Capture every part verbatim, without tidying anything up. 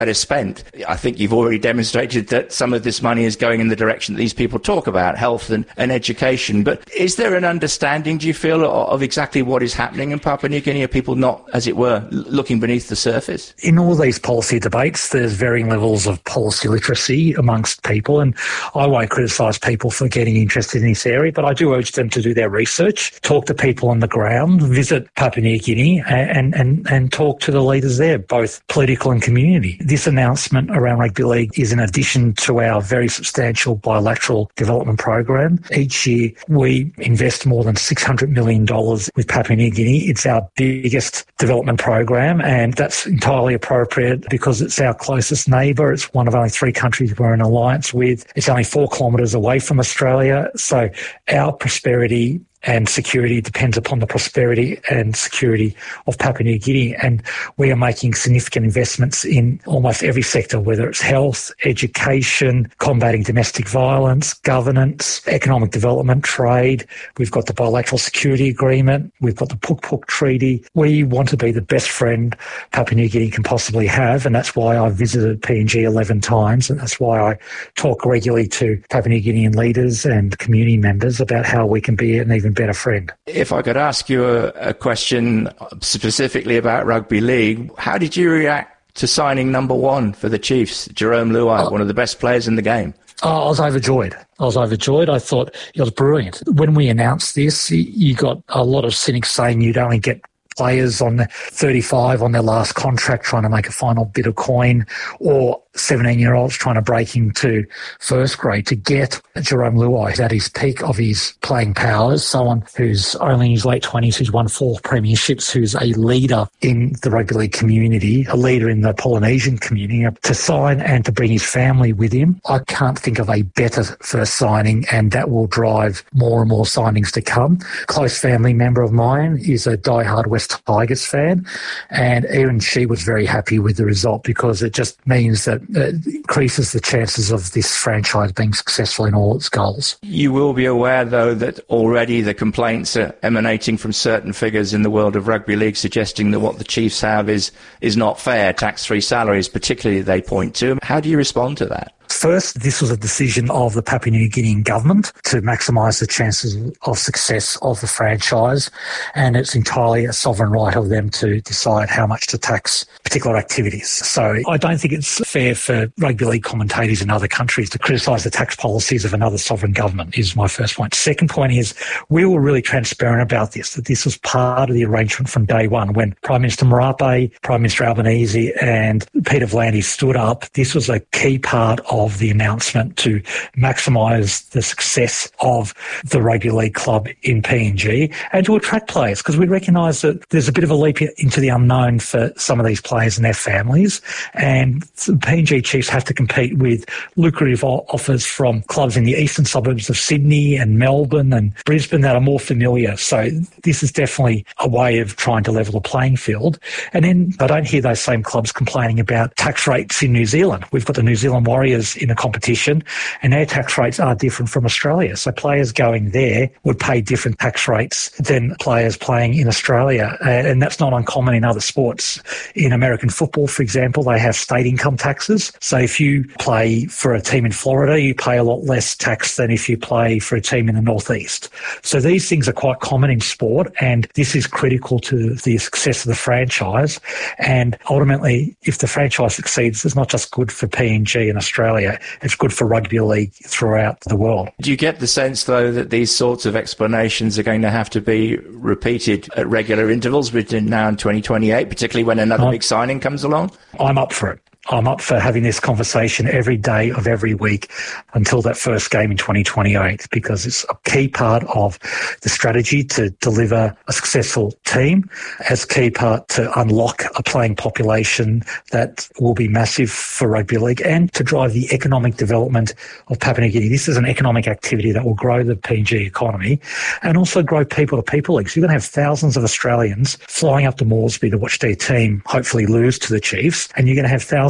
that is spent. I think you've already demonstrated that some of this money is going in the direction that these people talk about, health and, and education. But is there an understanding, do you feel, of exactly what is happening in Papua New Guinea? Are people not, as it were, looking beneath the surface? In all these policy debates, there's varying levels of policy literacy amongst people, and I won't criticise people for getting interested in this area, but I do urge them to do their research, talk to people on the ground, visit Papua New Guinea and, and, and talk to the leaders there, both political and community. This announcement around rugby league is in addition to our very substantial bilateral development program. Each year we invest more than six hundred million dollars with Papua New Guinea. It's our biggest development program, and that's entirely appropriate because it's our closest neighbour. It's one of only three countries we're in alliance with. It's only four kilometres away from Australia. So our prosperity and security depends upon the prosperity and security of Papua New Guinea. And we are making significant investments in almost every sector, whether it's health, education, combating domestic violence, governance, economic development, trade. We've got the bilateral security agreement. We've got the Puk Puk Treaty. We want to be the best friend Papua New Guinea can possibly have. And that's why I've visited P N G eleven times. And that's why I talk regularly to Papua New Guinean leaders and community members about how we can be an even better friend. If I could ask you a, a question specifically about rugby league, how did you react to signing number one for the Chiefs, Jarome Luai, oh. one of the best players in the game? Oh, I was overjoyed. I was overjoyed. I thought it was brilliant. When we announced this, you got a lot of cynics saying you'd only get players on the thirty-five on their last contract trying to make a final bit of coin, or seventeen-year-olds trying to break into first grade. To get Jarome Luai at his peak of his playing powers, someone who's only in his late twenties, who's won four premierships, who's a leader in the rugby league community, a leader in the Polynesian community, to sign and to bring his family with him, I can't think of a better first signing, and that will drive more and more signings to come. Close family member of mine is a diehard West Tigers fan, and even she was very happy with the result because it just means that it increases the chances of this franchise being successful in all its goals. You will be aware, though, that already the complaints are emanating from certain figures in the world of rugby league suggesting that what the Chiefs have is, is not fair, tax-free salaries particularly they point to. How do you respond to that? First, this was a decision of the Papua New Guinean government to maximise the chances of success of the franchise, and it's entirely a sovereign right of them to decide how much to tax particular activities. So I don't think it's fair for rugby league commentators in other countries to criticise the tax policies of another sovereign government, is my first point. Second point is we were really transparent about this, that this was part of the arrangement from day one. When Prime Minister Marape, Prime Minister Albanese and Peter V'landys stood up, this was a key part of of the announcement to maximise the success of the rugby league club in P N G and to attract players, because we recognise that there's a bit of a leap into the unknown for some of these players and their families, and the P N G Chiefs have to compete with lucrative offers from clubs in the eastern suburbs of Sydney and Melbourne and Brisbane that are more familiar. So this is definitely a way of trying to level the playing field. And then I don't hear those same clubs complaining about tax rates in New Zealand. We've got the New Zealand Warriors in a competition, and their tax rates are different from Australia. So players going there would pay different tax rates than players playing in Australia. Uh, and that's not uncommon in other sports. In American football, for example, they have state income taxes. So if you play for a team in Florida, you pay a lot less tax than if you play for a team in the Northeast. So these things are quite common in sport, and this is critical to the success of the franchise. And ultimately, if the franchise succeeds, it's not just good for P N G in Australia, it's good for rugby league throughout the world. Do you get the sense, though, that these sorts of explanations are going to have to be repeated at regular intervals between now and twenty twenty-eight, particularly when another I'm, big signing comes along? I'm up for it. I'm up for having this conversation every day of every week until that first game in twenty twenty-eight, because it's a key part of the strategy to deliver a successful team, as a key part to unlock a playing population that will be massive for rugby league, and to drive the economic development of Papua New Guinea. This is an economic activity that will grow the P N G economy and also grow people-to-people leagues. You're going to have thousands of Australians flying up to Moresby to watch their team hopefully lose to the Chiefs, and you're going to have thousands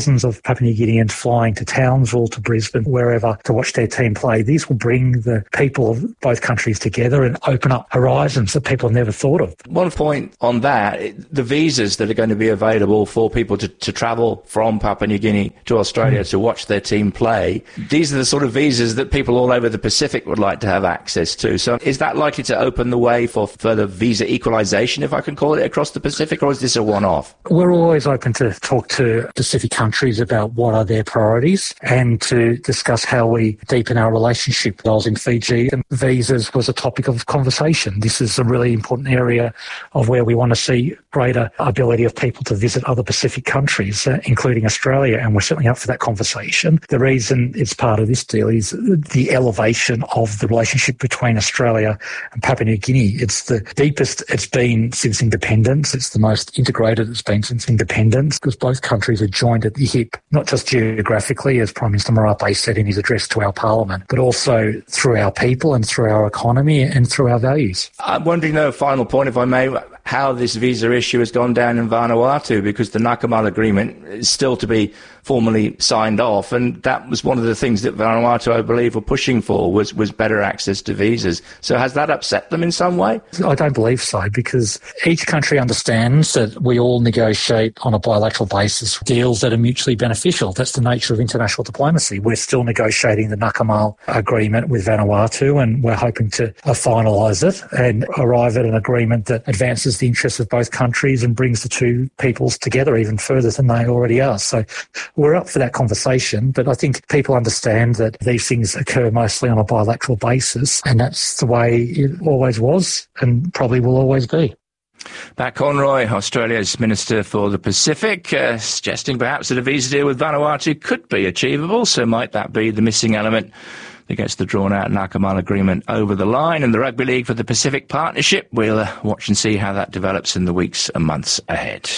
thousands of Papua New Guineans flying to Townsville, to Brisbane, wherever, to watch their team play. These will bring the people of both countries together and open up horizons that people have never thought of. One point on that, the visas that are going to be available for people to, to travel from Papua New Guinea to Australia mm. to watch their team play, these are the sort of visas that people all over the Pacific would like to have access to. So is that likely to open the way for further visa equalisation, if I can call it, across the Pacific, or is this a one-off? We're always open to talk to Pacific countries about what are their priorities and to discuss how we deepen our relationship. I was in Fiji and visas was a topic of conversation. This is a really important area of where we want to see greater ability of people to visit other Pacific countries, uh, including Australia, and we're certainly up for that conversation. The reason it's part of this deal is the elevation of the relationship between Australia and Papua New Guinea. It's the deepest it's been since independence. It's the most integrated it's been since independence, because both countries are joined at the hip, not just geographically, as Prime Minister Marape said in his address to our parliament, but also through our people and through our economy and through our values. I'm wondering, though, final point, if I may, how this visa issue has gone down in Vanuatu, because the Nakamal agreement is still to be formally signed off, and that was one of the things that Vanuatu, I believe, were pushing for, was, was better access to visas. So has that upset them in some way? I don't believe so, because each country understands that we all negotiate on a bilateral basis deals that are mutually beneficial. That's the nature of international diplomacy. We're still negotiating the Nakamal agreement with Vanuatu, and we're hoping to uh, finalise it and arrive at an agreement that advances the interests of both countries and brings the two peoples together even further than they already are. So we're up for that conversation, but I think people understand that these things occur mostly on a bilateral basis, and that's the way it always was and probably will always be. Pat Conroy, Australia's Minister for the Pacific, uh, suggesting perhaps that a visa deal with Vanuatu could be achievable. So might that be the missing element that gets the drawn-out Nakamal agreement over the line? And the Rugby League for the Pacific Partnership, we'll uh, watch and see how that develops in the weeks and months ahead.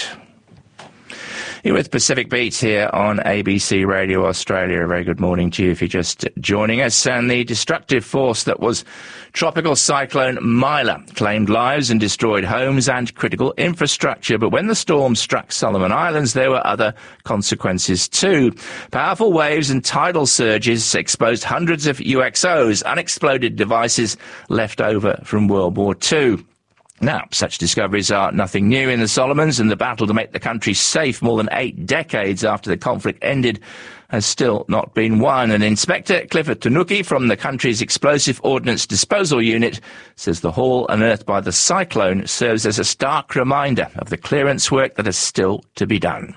You're with Pacific Beat here on A B C Radio Australia. A very good morning to you if you're just joining us. And the destructive force that was Tropical Cyclone Mila claimed lives and destroyed homes and critical infrastructure. But when the storm struck Solomon Islands, there were other consequences too. Powerful waves and tidal surges exposed hundreds of U X Os, unexploded devices left over from World War Two. Now, such discoveries are nothing new in the Solomons, and the battle to make the country safe more than eight decades after the conflict ended has still not been won. And Inspector Clifford Tanuki from the country's Explosive Ordnance Disposal Unit says the haul unearthed by the cyclone serves as a stark reminder of the clearance work that is still to be done.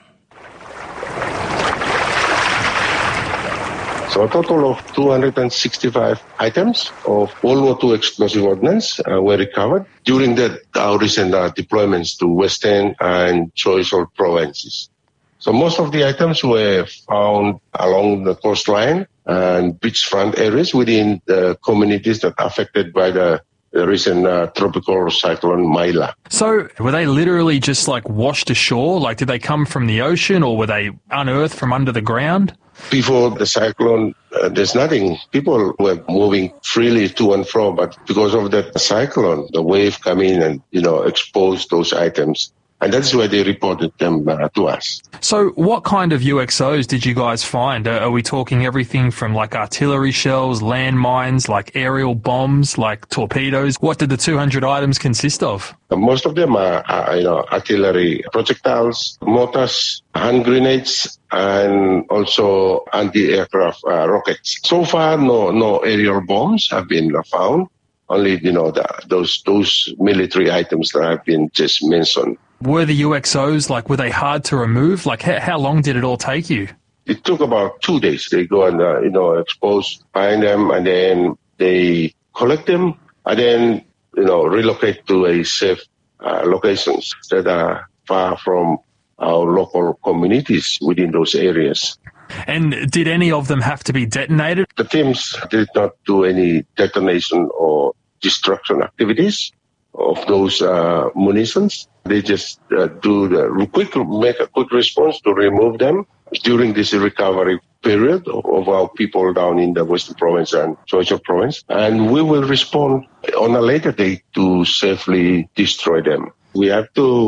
So a total of two hundred sixty-five items of World War Two explosive ordnance uh, were recovered during the, our recent uh, deployments to Western and Choiseul provinces. So most of the items were found along the coastline and beachfront areas within the communities that are affected by the, the recent uh, tropical cyclone Mila. So were they literally just like washed ashore? Like did they come from the ocean, or were they unearthed from under the ground? Before the cyclone, uh, there's nothing. People were moving freely to and fro, but because of that cyclone, the wave come in and, you know, exposed those items. And that's why they reported them uh, to us. So what kind of U X Os did you guys find? Uh, are we talking everything from like artillery shells, landmines, like aerial bombs, like torpedoes? What did the two hundred items consist of? Uh, most of them are, are you know, artillery projectiles, mortars, hand grenades, and also anti-aircraft uh, rockets. So far, no no aerial bombs have been found. Only, you know, the, those those military items that have been just mentioned. Were the U X Os, like, were they hard to remove? Like, how, how long did it all take you? It took about two days. They go and, uh, you know, expose, find them, and then they collect them, and then, you know, relocate to a safe uh, locations that are far from our local communities within those areas. And did any of them have to be detonated? The teams did not do any detonation or destruction activities of those uh, munitions. They just uh, do the quick, make a quick response to remove them during this recovery period of, of our people down in the Western Province and Choiseul Province. And we will respond on a later date to safely destroy them. We have to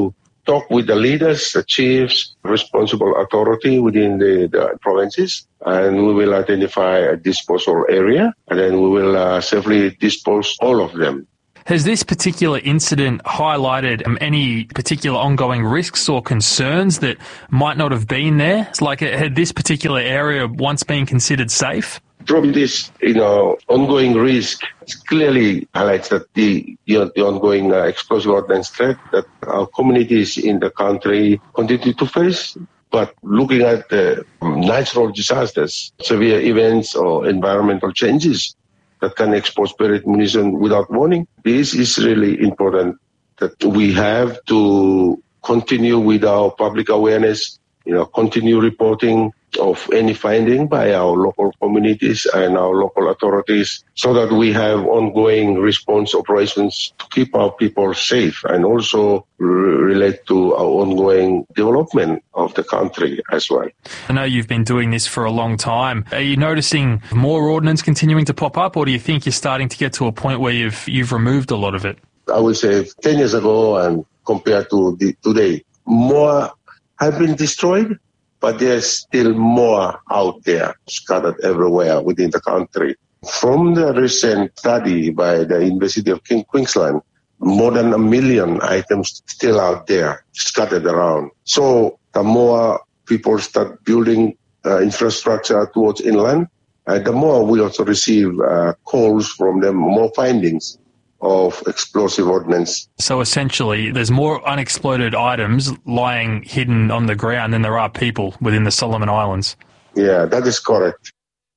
talk with the leaders, the chiefs, responsible authority within the, the provinces, and we will identify a disposal area, and then we will uh, safely dispose all of them. Has this particular incident highlighted um, any particular ongoing risks or concerns that might not have been there? It's like, had this particular area once been considered safe? From this, you know, ongoing risk, it clearly highlights that the, you know, the ongoing uh, explosive ordnance threat that our communities in the country continue to face. But looking at the natural disasters, severe events or environmental changes that can expose buried munition without warning, this is really important that we have to continue with our public awareness, you know, continue reporting of any finding by our local communities and our local authorities so that we have ongoing response operations to keep our people safe and also r- relate to our ongoing development of the country as well. I know you've been doing this for a long time. Are you noticing more ordnance continuing to pop up, or do you think you're starting to get to a point where you've you've removed a lot of it? I would say ten years ago and compared to the, today, more have been destroyed, but there's still more out there scattered everywhere within the country. From the recent study by the University of King, Queensland, more than a million items still out there scattered around. So the more people start building uh, infrastructure towards inland, uh, the more we also receive uh, calls from them, more findings of explosive ordnance. So essentially, there's more unexploded items lying hidden on the ground than there are people within the Solomon Islands. Yeah, that is correct.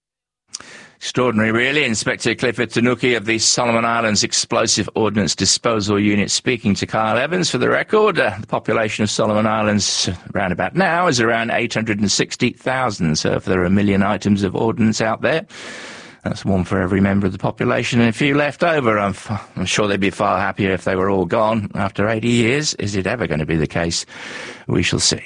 Extraordinary, really. Inspector Clifford Tanuki of the Solomon Islands Explosive Ordnance Disposal Unit speaking to Kyle Evans. For the record, uh, the population of Solomon Islands around about now is around eight hundred sixty thousand. So if there are a million items of ordnance out there, that's one for every member of the population, and a few left over. I'm, f- I'm sure they'd be far happier if they were all gone after eighty years. Is it ever going to be the case? We shall see.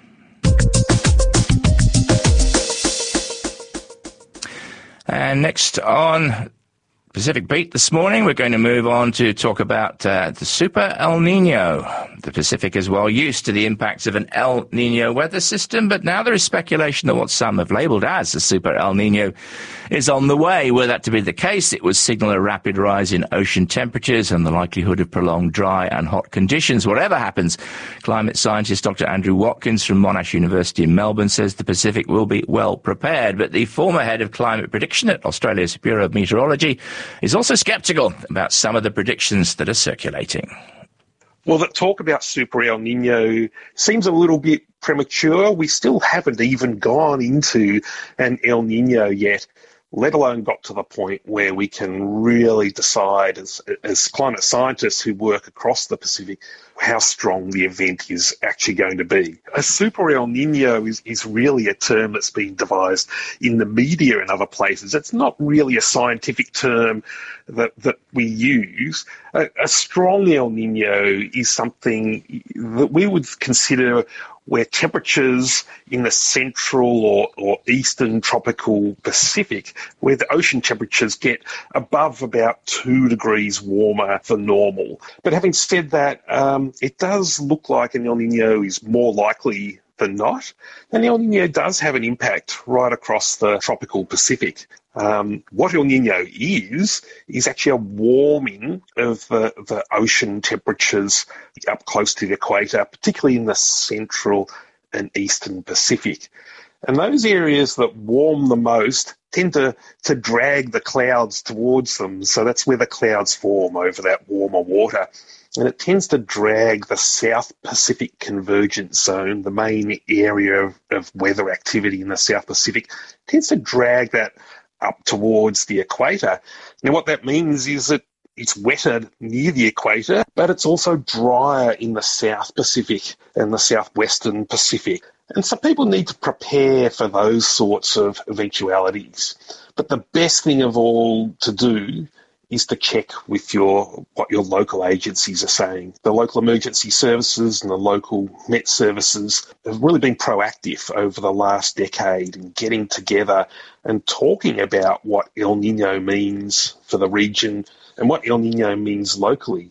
And next on Pacific Beat this morning, we're going to move on to talk about uh, the Super El Nino. The Pacific is well used to the impacts of an El Nino weather system, but now there is speculation that what some have labelled as a Super El Nino is on the way. Were that to be the case, it would signal a rapid rise in ocean temperatures and the likelihood of prolonged dry and hot conditions. Whatever happens, climate scientist Doctor Andrew Watkins from Monash University in Melbourne says the Pacific will be well prepared. But the former head of climate prediction at Australia's Bureau of Meteorology is also sceptical about some of the predictions that are circulating. Well, the talk about Super El Nino seems a little bit premature. We still haven't even gone into an El Nino yet, let alone got to the point where we can really decide as, as climate scientists who work across the Pacific how strong the event is actually going to be. A Super El Nino is, is really a term that's been devised in the media and other places. It's not really a scientific term that, that we use. A, a strong El Nino is something that we would consider where temperatures in the central or, or eastern tropical Pacific, where the ocean temperatures get above about two degrees warmer than normal. But having said that, um, it does look like an El Nino is more likely than not. And El Nino does have an impact right across the tropical Pacific. Um, what El Nino is, is actually a warming of the, the ocean temperatures up close to the equator, particularly in the central and eastern Pacific. And those areas that warm the most tend to, to drag the clouds towards them. So that's where the clouds form over that warmer water. And it tends to drag the South Pacific Convergence Zone, the main area of, of weather activity in the South Pacific, tends to drag that up towards the equator. Now, what that means is that it's wetter near the equator, but it's also drier in the South Pacific and the Southwestern Pacific. And so people need to prepare for those sorts of eventualities. But the best thing of all to do is to check with your what your local agencies are saying. The local emergency services and the local Met services have really been proactive over the last decade in getting together and talking about what El Nino means for the region and what El Nino means locally.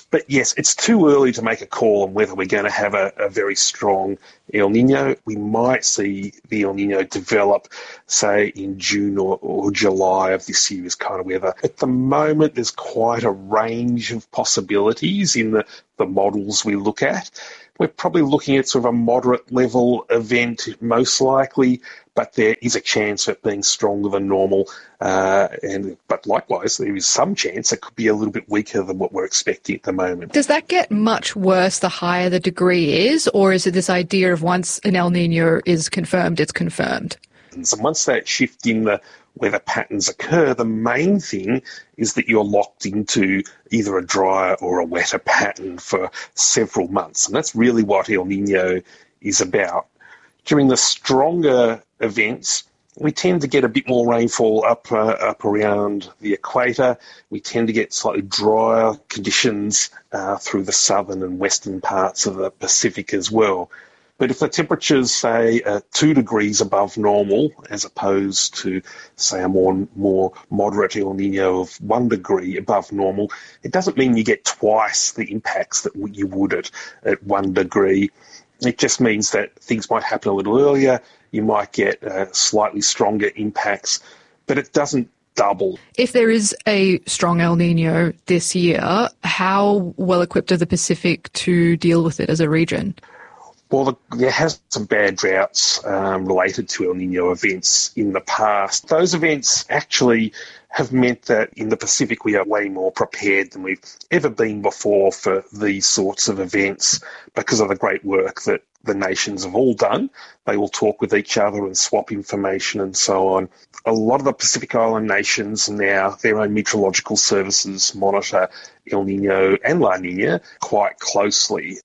But yes, it's too early to make a call on whether we're going to have a, a very strong El Nino. We might see the El Nino develop, say, in June or, or July of this year is kind of weather. At the moment, there's quite a range of possibilities in the, the models we look at. We're probably looking at sort of a moderate level event, most likely, but there is a chance of it being stronger than normal. Uh, and but likewise, there is some chance it could be a little bit weaker than what we're expecting at the moment. Does that get much worse the higher the degree is, or is it this idea of once an El Nino is confirmed, it's confirmed? And once that shift in the weather patterns occur, the main thing is that you're locked into either a drier or a wetter pattern for several months. And that's really what El Nino is about. During the stronger events, we tend to get a bit more rainfall up uh, up around the equator. We tend to get slightly drier conditions uh, through the southern and western parts of the Pacific as well. But if the temperatures, say, are two degrees above normal, as opposed to, say, a more more moderate El Nino of one degree above normal, it doesn't mean you get twice the impacts that you would at, at one degree. It just means that things might happen a little earlier. You might get uh, slightly stronger impacts, but it doesn't double. If there is a strong El Nino this year, how well equipped are the Pacific to deal with it as a region? Well, the, there has some bad droughts um, related to El Nino events in the past. Those events actually have meant that in the Pacific we are way more prepared than we've ever been before for these sorts of events because of the great work that the nations have all done. They will talk with each other and swap information and so on. A lot of the Pacific Island nations now, their own meteorological services monitor El Nino and La Nina quite closely.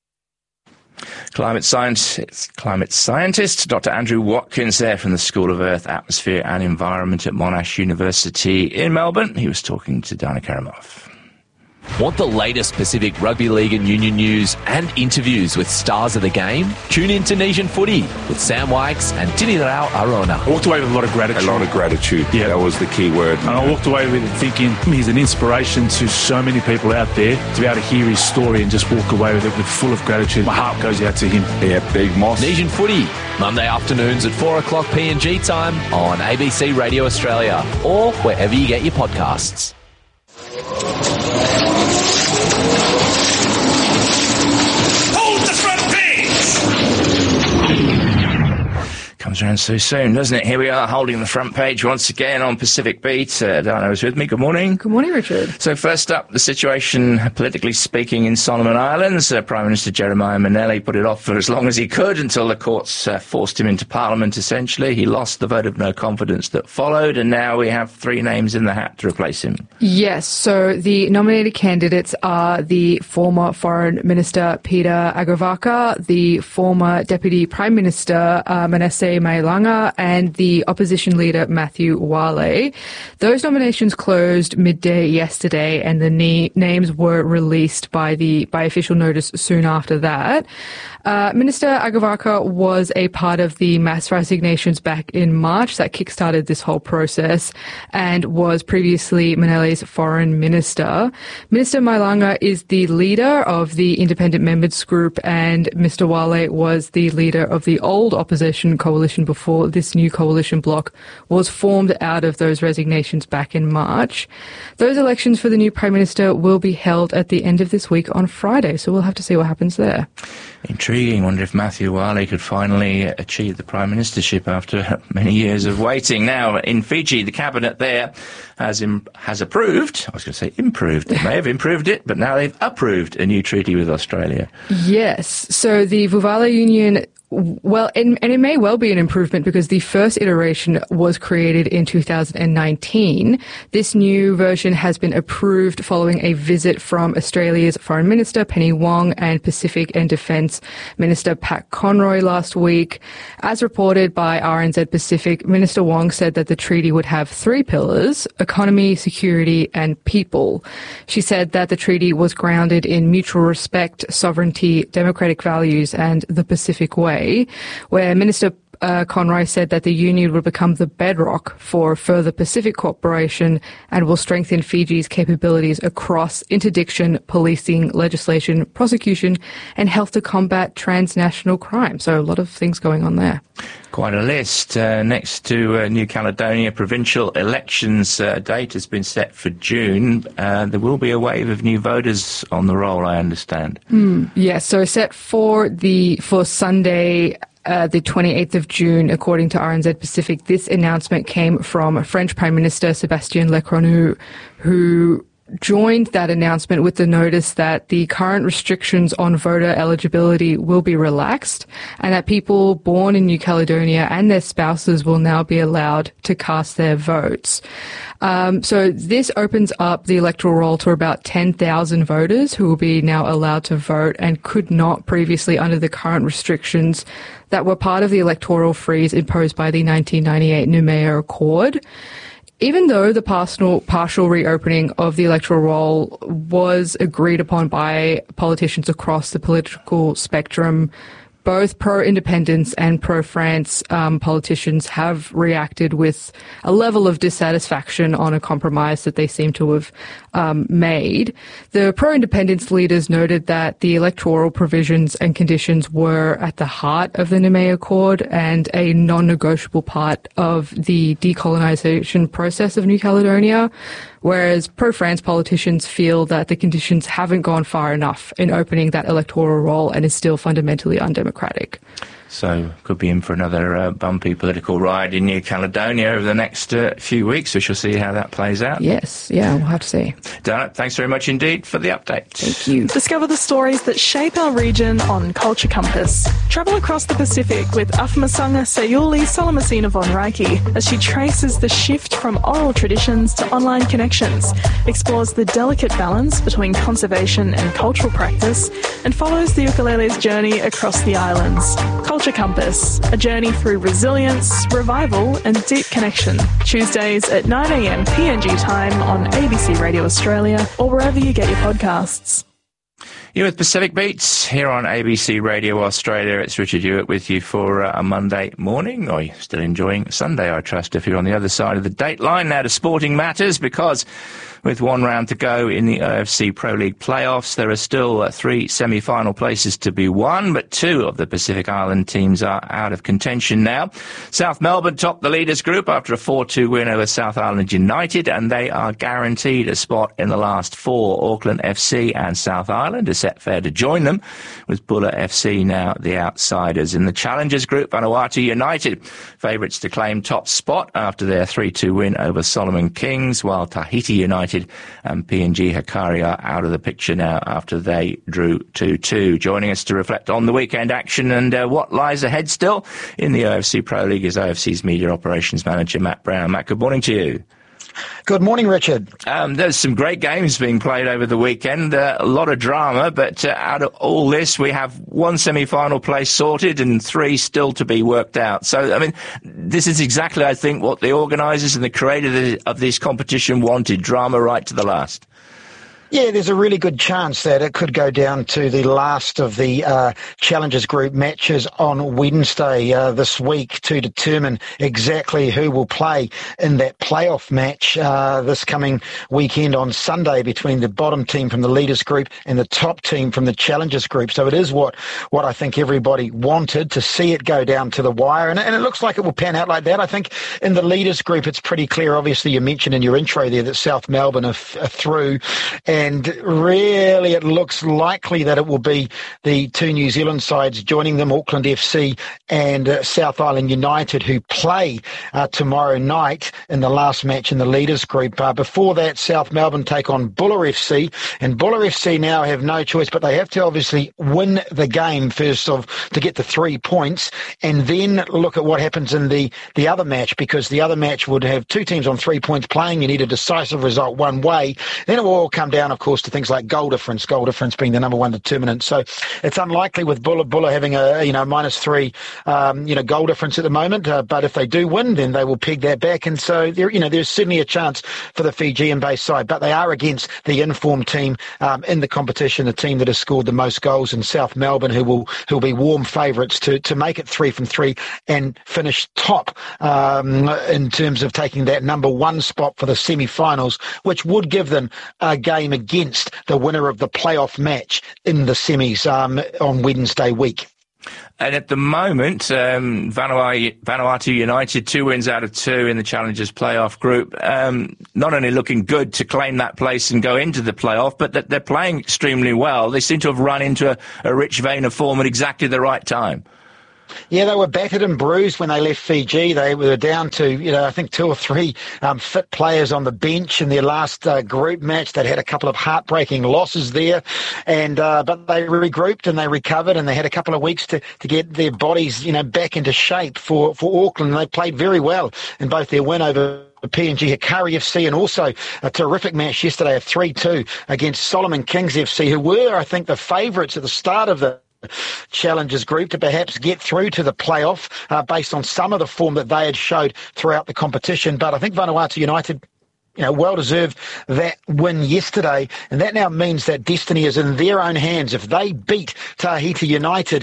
Climate scientist, climate scientist Doctor Andrew Watkins there from the School of Earth, Atmosphere and Environment at Monash University in Melbourne. He was talking to Dana Karamov. Want the latest Pacific Rugby League and Union news and interviews with stars of the game? Tune in to Nation Footy with Sam Wykes and Tinirao Arona. I walked away with a lot of gratitude. A lot of gratitude. Yeah, that was the key word. And I walked away with it thinking he's an inspiration to so many people out there to be able to hear his story and just walk away with it with full of gratitude. My heart goes out to him. Yeah, big Moss. Nation Footy, Monday afternoons at four o'clock P N G time on A B C Radio Australia or wherever you get your podcasts. Comes around so soon, doesn't it? Here we are holding the front page once again on Pacific Beat. Uh, Dana is with me. Good morning. Good morning, Richard. So first up, the situation, politically speaking, in Solomon Islands. Uh, Prime Minister Jeremiah Manelli put it off for as long as he could until the courts uh, forced him into Parliament, essentially. He lost the vote of no confidence that followed, and now we have three names in the hat to replace him. Yes, so the nominated candidates are the former Foreign Minister Peter Agavaka, the former Deputy Prime Minister uh, Manasseh Mailanga, and the opposition leader Matthew Wale. Those nominations closed midday yesterday, and the na- names were released by the by official notice soon after that. Uh, Minister Agavaka was a part of the mass resignations back in March that kickstarted this whole process and was previously Manelli's foreign minister. Minister Mailanga is the leader of the Independent Members Group, and Mister Wale was the leader of the old opposition coalition before this new coalition bloc was formed out of those resignations back in March. Those elections for the new Prime Minister will be held at the end of this week on Friday, so we'll have to see what happens there. Intriguing. Wonder if Matthew Wale could finally achieve the Prime Ministership after many years of waiting. Now, in Fiji, the Cabinet there has im- has approved, I was going to say improved, they may have improved it, but now they've approved a new treaty with Australia. Yes. So the Vuvala Union, well, and, and it may well be an improvement because the first iteration was created in two thousand nineteen. This new version has been approved following a visit from Australia's Foreign Minister Penny Wong and Pacific and Defence Minister Pat Conroy last week. As reported by R N Z Pacific, Minister Wong said that the treaty would have three pillars: economy, security and people. She said that the treaty was grounded in mutual respect, sovereignty, democratic values and the Pacific way, where Minister uh, Conroy said that the union would become the bedrock for further Pacific cooperation and will strengthen Fiji's capabilities across interdiction, policing, legislation, prosecution, and health to combat transnational crime. So a lot of things going on there. Quite a list. Uh, next to uh, New Caledonia, provincial elections uh, date has been set for June. Uh, there will be a wave of new voters on the roll, I understand. Mm, yes, yeah, so set for the for Sunday, Uh, the twenty-eighth of June, according to R N Z Pacific. This announcement came from French Prime Minister Sébastien Lecornu, who joined that announcement with the notice that the current restrictions on voter eligibility will be relaxed and that people born in New Caledonia and their spouses will now be allowed to cast their votes. Um, so this opens up the electoral roll to about ten thousand voters who will be now allowed to vote and could not previously under the current restrictions that were part of the electoral freeze imposed by the nineteen ninety-eight Noumea Accord. Even though the partial, partial reopening of the electoral roll was agreed upon by politicians across the political spectrum, both pro-independence and pro-France um, politicians have reacted with a level of dissatisfaction on a compromise that they seem to have um, made. The pro-independence leaders noted that the electoral provisions and conditions were at the heart of the Noumea Accord and a non-negotiable part of the decolonisation process of New Caledonia, whereas pro-France politicians feel that the conditions haven't gone far enough in opening that electoral roll and is still fundamentally undemocratic. So could be in for another uh, bumpy political ride in New Caledonia over the next uh, few weeks. We shall see how that plays out. Yes, yeah, we'll have to see. Dana, thanks very much indeed for the update. Thank you. Discover the stories that shape our region on Culture Compass. Travel across the Pacific with Afamasanga Sayuli Solomasina von Reiki as she traces the shift from oral traditions to online connections, explores the delicate balance between conservation and cultural practice, and follows the ukulele's journey across the islands. Culture Compass, a journey through resilience, revival and deep connection. Tuesdays at nine a m P N G time on A B C Radio Australia or wherever you get your podcasts. You're with Pacific Beats here on A B C Radio Australia. It's Richard Hewitt with you for uh, a Monday morning. Or you're still enjoying Sunday, I trust, if you're on the other side of the date line. Now to sporting matters, because with one round to go in the O F C Pro League playoffs, there are still uh, three semi-final places to be won, but two of the Pacific Island teams are out of contention now. South Melbourne topped the leaders group after a four two win over South Island United, and they are guaranteed a spot in the last four. Auckland F C and South Island are set fair to join them, with Bulla F C now the outsiders. In the Challengers group, Vanuatu United favourites to claim top spot after their three two win over Solomon Kings, while Tahiti United and P N G Hikari are out of the picture now after they drew two two. Joining us to reflect on the weekend action and uh, what lies ahead still in the O F C Pro League is O F C's Media Operations Manager Matt Brown. Matt, good morning to you. Good morning, Richard. Um, there's some great games being played over the weekend, uh, a lot of drama, but uh, out of all this, we have one semi-final place sorted and three still to be worked out. So, I mean, this is exactly, I think, what the organisers and the creator of this competition wanted, drama right to the last. Yeah, there's a really good chance that it could go down to the last of the uh, Challengers Group matches on Wednesday uh, this week to determine exactly who will play in that playoff match uh, this coming weekend on Sunday between the bottom team from the Leaders Group and the top team from the Challengers Group. So it is what, what I think everybody wanted, to see it go down to the wire, and, and it looks like it will pan out like that. I think in the Leaders Group it's pretty clear. Obviously, you mentioned in your intro there that South Melbourne are, f- are through, and And really it looks likely that it will be the two New Zealand sides joining them, Auckland F C and uh, South Island United, who play uh, tomorrow night in the last match in the Leaders Group. Uh, before that, South Melbourne take on Bulla F C, and Bulla F C now have no choice, but they have to obviously win the game first of to get the three points, and then look at what happens in the, the other match, because the other match would have two teams on three points playing. You need a decisive result one way. Then it will all come down down, of course, to things like goal difference, goal difference being the number one determinant. So it's unlikely with Buller, Buller having a, you know, minus three, um, you know, goal difference at the moment. Uh, but if they do win, then they will peg that back. And so there, you know, there's certainly a chance for the Fijian-based side, but they are against the informed team um, in the competition, the team that has scored the most goals in South Melbourne, who will who will be warm favourites to to make it three from three and finish top um, in terms of taking that number one spot for the semi-finals, which would give them a game against the winner of the playoff match in the semis um, on Wednesday week. And at the moment, um, Vanuatu, Vanuatu United, two wins out of two in the Challengers playoff group, um, not only looking good to claim that place and go into the playoff, but that they're playing extremely well. They seem to have run into a, a rich vein of form at exactly the right time. Yeah, they were battered and bruised when they left Fiji. They were down to, you know, I think two or three um, fit players on the bench in their last uh, group match. They'd had a couple of heartbreaking losses there, and uh, but they regrouped and they recovered, and they had a couple of weeks to, to get their bodies, you know, back into shape for, for Auckland. They played very well in both their win over P N G Hikari F C and also a terrific match yesterday of three two against Solomon Kings F C, who were, I think, the favourites at the start of the Challengers group to perhaps get through to the playoff uh, based on some of the form that they had showed throughout the competition. But I think Vanuatu United, you know, well deserved that win yesterday, and that now means that destiny is in their own hands. If they beat Tahiti United,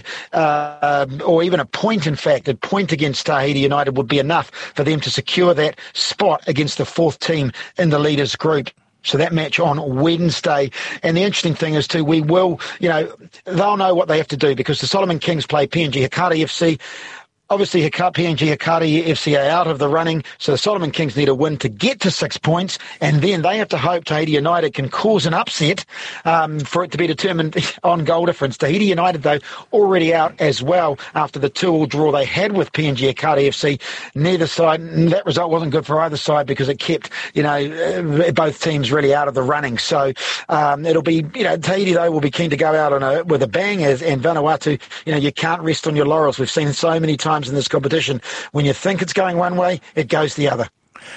uh, or even a point, in fact, a point against Tahiti United would be enough for them to secure that spot against the fourth team in the leaders group. So that match on Wednesday. And the interesting thing is, too, we will, you know, they'll know what they have to do because the Solomon Kings play P N G Hikari F C. Obviously, P N G Hikari F C are out of the running, so the Solomon Kings need a win to get to six points, and then they have to hope Tahiti United can cause an upset um, for it to be determined on goal difference. Tahiti United, though, already out as well after the two-all draw they had with P N G Hikari F C. Neither side, that result wasn't good for either side because it kept, you know, both teams really out of the running. So um, it'll be, you know, Tahiti, though, will be keen to go out on a, with a bang, as, and Vanuatu, you know, you can't rest on your laurels. We've seen so many times in this competition, when you think it's going one way, it goes the other.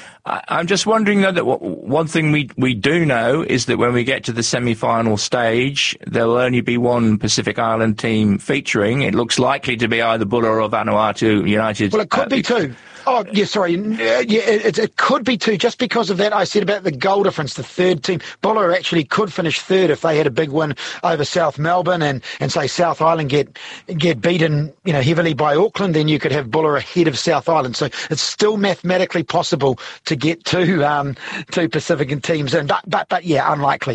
I'm just wondering, though, that one thing we we do know is that when we get to the semi-final stage, there'll only be one Pacific Island team featuring. It looks likely to be either Buller or Vanuatu United. Well, it could uh, be two. Oh, yeah, sorry. Yeah, it, it could be two. Just because of that, I said about the goal difference, the third team. Buller actually could finish third if they had a big win over South Melbourne and, and say South Island get get beaten, you know, heavily by Auckland, then you could have Buller ahead of South Island. So it's still mathematically possible to get two, um, two Pacific teams in. But, but, but yeah, unlikely.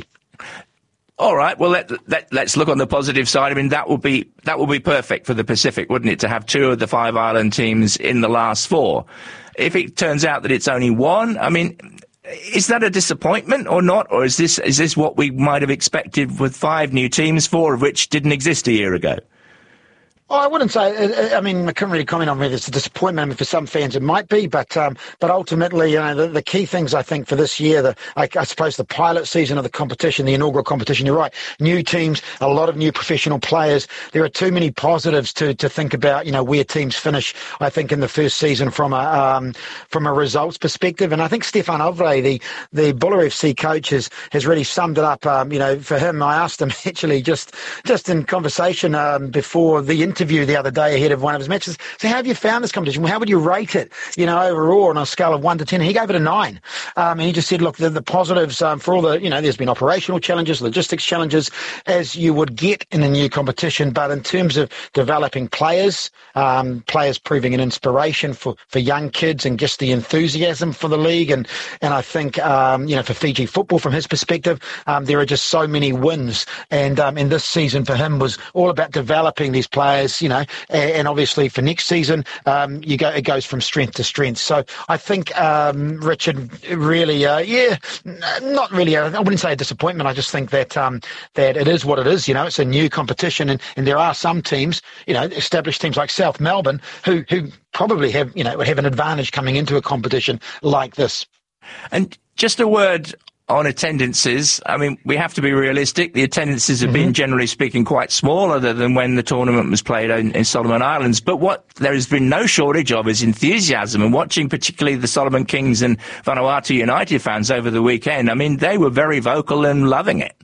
All right. Well, let, let, let's look on the positive side. I mean, that would be that would be perfect for the Pacific, wouldn't it, to have two of the five island teams in the last four? If it turns out that it's only one, I mean, is that a disappointment or not? Or is this is this what we might have expected with five new teams, four of which didn't exist a year ago? Oh, I wouldn't say. I mean, I couldn't really comment on whether it's a disappointment. I mean, for some fans, it might be, but um, but ultimately, you know, the, the key things I think for this year, the I, I suppose the pilot season of the competition, the inaugural competition. You're right, new teams, a lot of new professional players. There are too many positives to to think about. You know, where teams finish. I think in the first season from a um, from a results perspective, and I think Stefan Ovre, the the Buller F C coach, has has really summed it up. Um, you know, for him, I asked him actually just just in conversation um, before the interview. interview the other day ahead of one of his matches. So how have you found this competition? Well, how would you rate it, you know, overall on a scale of one to ten? And he gave it a nine. Um, and he just said, look, the, the positives um, for all the, you know, there's been operational challenges, logistics challenges, as you would get in a new competition. But in terms of developing players, um, players proving an inspiration for, for young kids and just the enthusiasm for the league. And, and I think, um, you know, for Fiji football, from his perspective, um, there are just so many wins. And, um, and this season for him was all about developing these players, you know, and obviously for next season, um, you go, it goes from strength to strength. So I think, um, Richard, really, uh, yeah, not really, a, I wouldn't say a disappointment. I just think that, um, that it is what it is, you know, it's a new competition, and, and there are some teams, you know, established teams like South Melbourne who, who probably have, you know, have an advantage coming into a competition like this. And just a word on attendances, I mean, we have to be realistic. The attendances have mm-hmm. been, generally speaking, quite small, other than when the tournament was played in, in Solomon Islands. But what there has been no shortage of is enthusiasm. And watching particularly the Solomon Kings and Vanuatu United fans over the weekend, I mean, they were very vocal and loving it.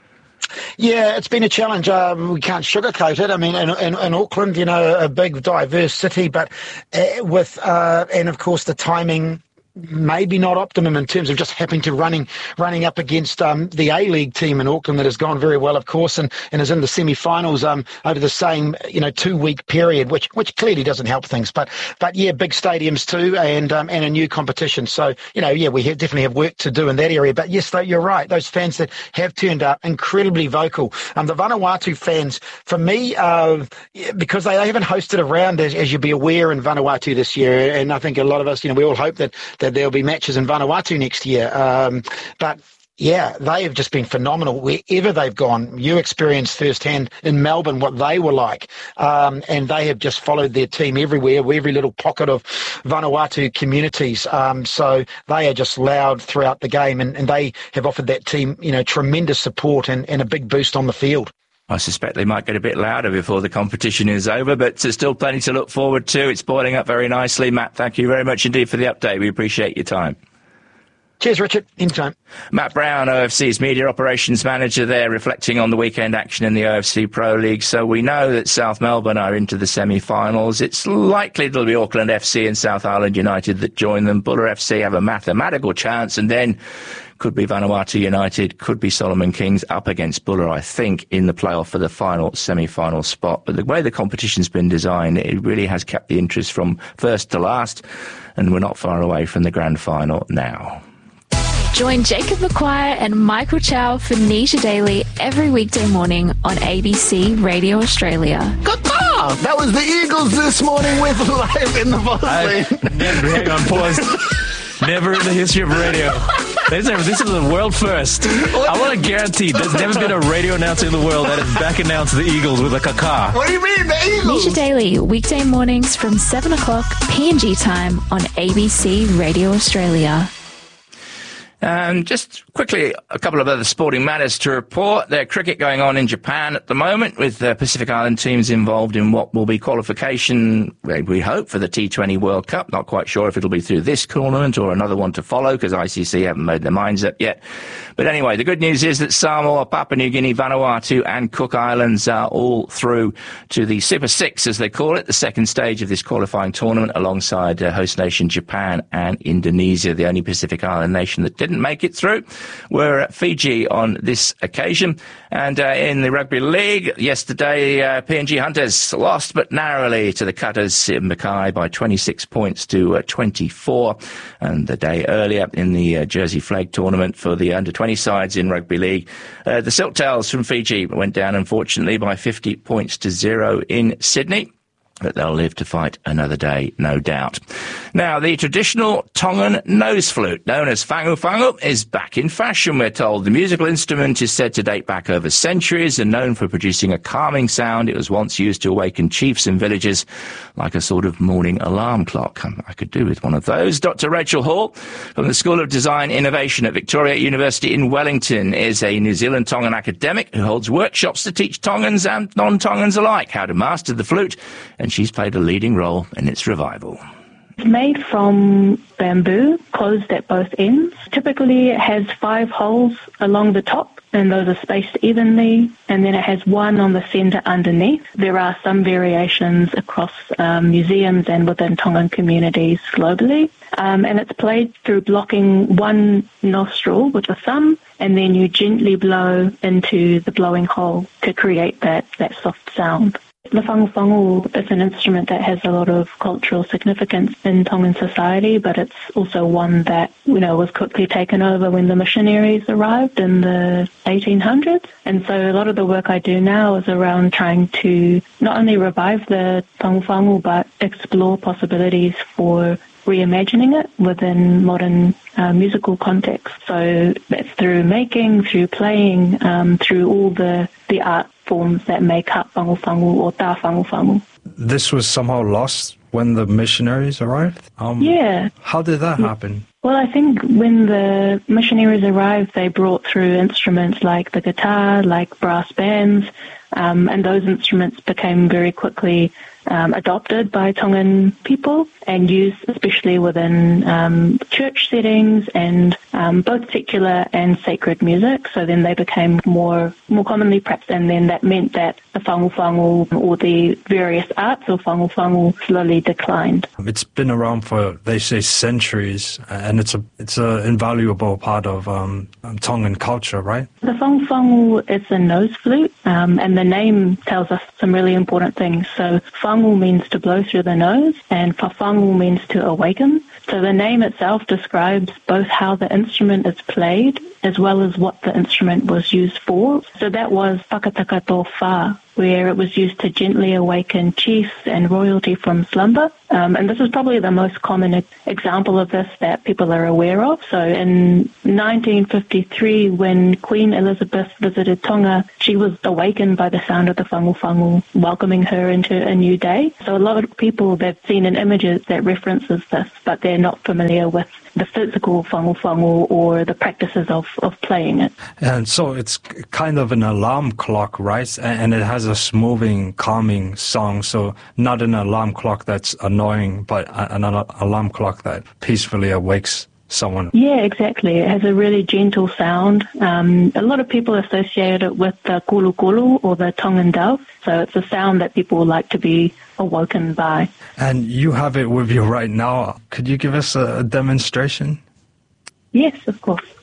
Yeah, it's been a challenge. Um, we can't sugarcoat it. I mean, in, in, in Auckland, you know, a big, diverse city, but uh, with, uh, and of course, the timing maybe not optimum in terms of just happening to running running up against um, the A-League team in Auckland that has gone very well, of course, and, and is in the semi-finals um, over the same, you know, two-week period, which which clearly doesn't help things. But, but yeah, big stadiums too, and um, and a new competition. So, you know, yeah, we have, definitely have work to do in that area. But yes, though, you're right. Those fans that have turned up, incredibly vocal. Um, the Vanuatu fans, for me, uh, because they haven't hosted a round, as, as you'll be aware, in Vanuatu this year, and I think a lot of us, you know, we all hope that that there'll be matches in Vanuatu next year. Um, but yeah, they have just been phenomenal wherever they've gone. You experienced firsthand in Melbourne what they were like. Um, and they have just followed their team everywhere, every little pocket of Vanuatu communities. Um, so they are just loud throughout the game, and, and they have offered that team, you know, tremendous support and, and a big boost on the field. I suspect they might get a bit louder before the competition is over, but there's still plenty to look forward to. It's boiling up very nicely. Matt, thank you very much indeed for the update. We appreciate your time. Cheers, Richard. Anytime. Matt Brown, O F C's Media Operations Manager there, reflecting on the weekend action in the O F C Pro League. So we know that South Melbourne are into the semi-finals. It's likely it'll be Auckland F C and South Island United that join them. Buller F C have a mathematical chance, and then could be Vanuatu United, could be Solomon Kings up against Buller, I think, in the playoff for the final semi-final spot. But the way the competition's been designed, it really has kept the interest from first to last, and we're not far away from the grand final now. Join Jacob McQuire and Michael Chow for Nisha Daily every weekday morning on A B C Radio Australia. Caw-caw! That was the Eagles this morning with Live in the Boss Lane. Never, hang on, pause. Never in the history of radio. This is a world first. I want to guarantee there's never been a radio announcer in the world that has back announced the Eagles with a caca. What do you mean, the Eagles? Nisha Daily, weekday mornings from seven o'clock P N G time on A B C Radio Australia. Um, just quickly, a couple of other sporting matters to report. There's cricket going on in Japan at the moment, with the Pacific Island teams involved in what will be qualification, we hope, for the T twenty World Cup. Not quite sure if it'll be through this tournament or another one to follow, because I C C haven't made their minds up yet. But anyway, the good news is that Samoa, Papua New Guinea, Vanuatu and Cook Islands are all through to the Super Six, as they call it, the second stage of this qualifying tournament, alongside uh, host nation Japan and Indonesia. The only Pacific Island nation that didn't make it through were Fiji on this occasion. And uh, in the Rugby League, yesterday, uh, P N G Hunters lost, but narrowly, to the Cutters in Mackay by twenty-six points to uh, twenty-four. And the day earlier in the uh, Jersey Flag tournament for the under twenty sides in Rugby League, uh, the Silktails from Fiji went down, unfortunately, by fifty points to zero in Sydney. But they'll live to fight another day, no doubt. Now, the traditional Tongan nose flute, known as fangu fangu, is back in fashion, we're told. The musical instrument is said to date back over centuries and known for producing a calming sound. It was once used to awaken chiefs and villagers like a sort of morning alarm clock. I could do with one of those. Doctor Rachel Hall from the School of Design Innovation at Victoria University in Wellington is a New Zealand Tongan academic who holds workshops to teach Tongans and non-Tongans alike how to master the flute, and she's played a leading role in its revival. It's made from bamboo, closed at both ends. Typically, it has five holes along the top, and those are spaced evenly, and then it has one on the centre underneath. There are some variations across um, museums and within Tongan communities globally, um, and it's played through blocking one nostril with a thumb, and then you gently blow into the blowing hole to create that, that soft sound. The fangu fangu is an instrument that has a lot of cultural significance in Tongan society, but it's also one that, you know, was quickly taken over when the missionaries arrived in the eighteen hundreds. And so a lot of the work I do now is around trying to not only revive the fangu fangu, but explore possibilities for reimagining it within modern uh, musical context. So that's through making, through playing, um, through all the, the art forms that make up fangu fangu or ta fangu fangu. This was somehow lost when the missionaries arrived? Um, yeah. How did that happen? Well, I think when the missionaries arrived, they brought through instruments like the guitar, like brass bands, um, and those instruments became very quickly um, adopted by Tongan people and used especially within um, church settings and um, both secular and sacred music. So then they became more more commonly practiced, and then that meant that the whangu-whangu or the various arts of whangu-whangu slowly declined. It's been around for, they say, centuries, and it's a it's an invaluable part of um, Tongan culture, right? The whangu-whangu is a nose flute, um, and the name tells us some really important things. So whangu means to blow through the nose, and whawhangu means to awaken. So the name itself describes both how the instrument is played as well as what the instrument was used for. So that was whakatakato wha, where it was used to gently awaken chiefs and royalty from slumber. Um, and this is probably the most common e- example of this that people are aware of. So in nineteen fifty-three, when Queen Elizabeth visited Tonga, she was awakened by the sound of the whangu-whangu, welcoming her into a new day. So a lot of people, they've seen in images that references this, but they're not familiar with the physical whangu-whangu or the practices of, of playing it. And so it's kind of an alarm clock, right? And it has a smoothing, calming song. So not an alarm clock that's annoying, but an alarm clock that peacefully awakes someone. Yeah, exactly. It has a really gentle sound. Um, a lot of people associate it with the kulu-kulu or the Tongan dove. So it's a sound that people like to be awoken by. And you have it with you right now. Could you give us a demonstration? Yes, of course.